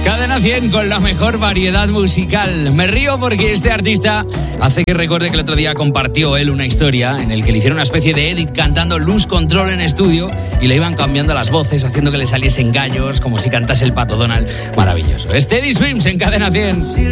Cadena 100 con la mejor variedad musical. Me río porque este artista hace que recuerde que el otro día compartió él una historia en el que le hicieron una especie de edit cantando Lose Control en estudio y le iban cambiando las voces, haciendo que le saliesen gallos como si cantase el Pato Donald. Maravilloso. Teddy Swims en Cadena 100.